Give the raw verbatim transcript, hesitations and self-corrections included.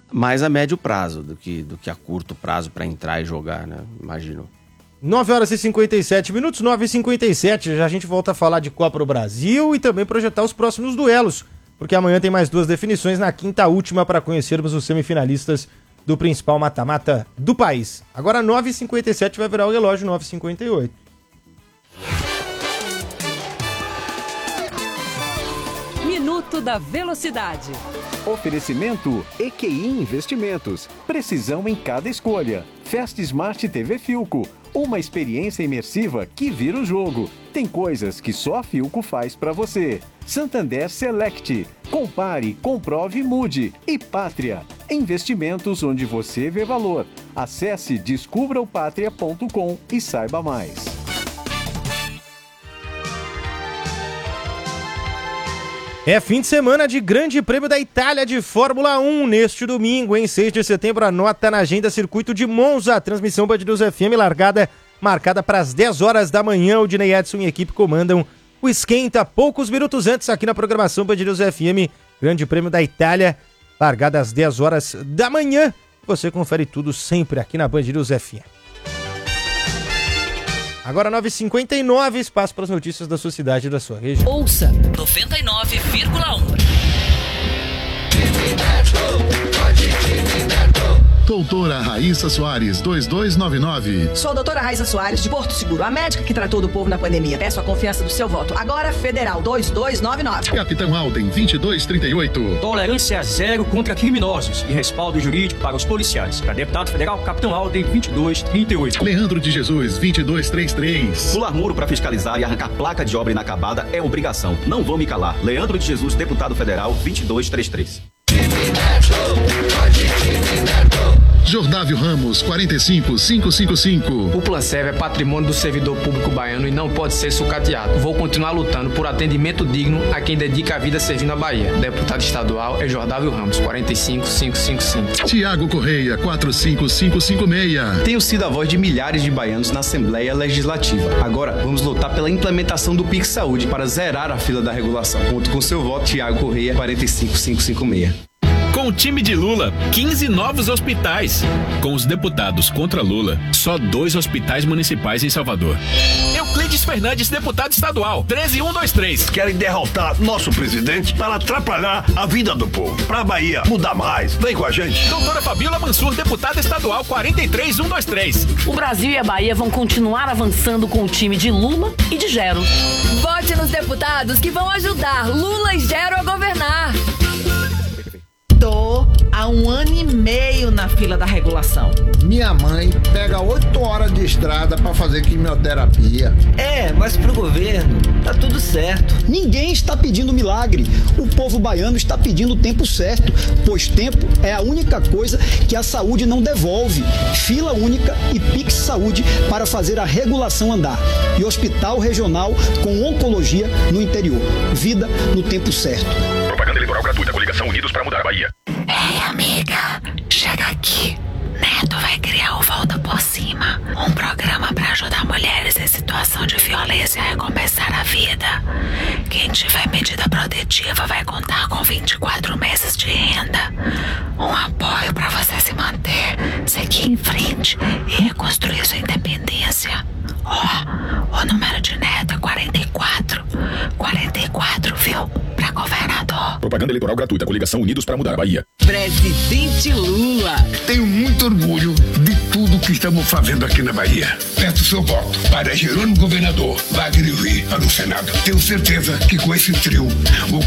mais a médio prazo do que, do que a curto prazo para entrar e jogar, né? Imagino. nove horas e cinquenta e sete minutos, nove e cinquenta e sete, já a gente volta a falar de Copa do Brasil e também projetar os próximos duelos, porque amanhã tem mais duas definições na quinta última para conhecermos os semifinalistas do principal mata-mata do país. Agora nove e cinquenta e sete vai virar o relógio nove e cinquenta e oito. Minuto da Velocidade. Oferecimento E Q I Investimentos. Precisão em cada escolha. Fast Smart T V Philco. Uma experiência imersiva que vira o jogo. Tem coisas que só a Philco faz pra você. Santander Select. Compare, comprove e mude. E Pátria. Investimentos onde você vê valor. Acesse descubra o pátria ponto com e saiba mais. É fim de semana de Grande Prêmio da Itália de Fórmula um neste domingo, em seis de setembro, anota na agenda Circuito de Monza, transmissão Band News F M, largada marcada para as dez horas da manhã. O Dinei Edson e a equipe comandam o esquenta poucos minutos antes aqui na programação Band News F M, Grande Prêmio da Itália, largada às dez horas da manhã. Você confere tudo sempre aqui na Band News F M. Agora nove e cinquenta e nove, espaço para as notícias da sua cidade e da sua região. Ouça noventa e nove vírgula um. Doutora Raíssa Soares, dois dois nove nove. Sou a doutora Raíssa Soares, de Porto Seguro, a médica que tratou do povo na pandemia. Peço a confiança do seu voto. Agora, Federal, dois dois nove nove. Capitão Alden, vinte e dois trinta e oito. Tolerância zero contra criminosos e respaldo jurídico para os policiais. Para deputado federal, Capitão Alden, vinte e dois trinta e oito. Leandro de Jesus, vinte e dois trinta e três. Pular muro para fiscalizar e arrancar placa de obra inacabada é obrigação. Não vão me calar. Leandro de Jesus, deputado federal, vinte e dois trinta e três. Jordávio Ramos, quarenta e cinco, quinhentos e cinquenta e cinco. O Planserv é patrimônio do servidor público baiano e não pode ser sucateado. Vou continuar lutando por atendimento digno a quem dedica a vida servindo a Bahia. Deputado estadual é Jordávio Ramos, quarenta e cinco, quinhentos e cinquenta e cinco. Tiago Correia, quatro cinco cinco cinco seis. Tenho sido a voz de milhares de baianos na Assembleia Legislativa. Agora, vamos lutar pela implementação do Pix Saúde para zerar a fila da regulação. Conto com seu voto, Tiago Correia, quarenta e cinco, quinhentos e cinquenta e seis. Com o time de Lula, quinze novos hospitais. Com os deputados contra Lula, só dois hospitais municipais em Salvador. Euclides Fernandes, deputado estadual, treze mil cento e vinte e três. Querem derrotar nosso presidente para atrapalhar a vida do povo. Pra Bahia mudar mais. Vem com a gente. Doutora Fabíola Mansur, deputada estadual, quarenta e três mil cento e vinte e três. O Brasil e a Bahia vão continuar avançando com o time de Lula e de Gero. Vote nos deputados que vão ajudar Lula e Gero a governar. Tô há um ano e meio na fila da regulação. Minha mãe pega oito horas de estrada pra fazer quimioterapia. É, mas pro governo tá tudo certo. Ninguém está pedindo milagre. O povo baiano está pedindo o tempo certo, pois tempo é a única coisa que a saúde não devolve. Fila única e Pix Saúde para fazer a regulação andar. E hospital regional com oncologia no interior. Vida no tempo certo. Propaganda eleitoral gratuita. Coligação Unidos para Mudar a Bahia. Ei, amiga, chega aqui. Neto vai criar o Volta por Cima, um programa para ajudar mulheres em situação de violência a recomeçar a vida. Quem tiver medida protetiva vai contar com vinte e quatro meses de renda. Um apoio para você se manter, seguir em frente e reconstruir sua independência. Ó, oh, o número de Neto é quarenta e quatro. quarenta e quatro, viu? Pra governador. Propaganda eleitoral gratuita. Coligação Unidos para Mudar a Bahia. Presidente Lula. Tenho muito orgulho de tudo que estamos fazendo aqui na Bahia. Peço seu voto para Jerônimo Governador, Wagner Rui para o Senado. Tenho certeza que com esse trio vou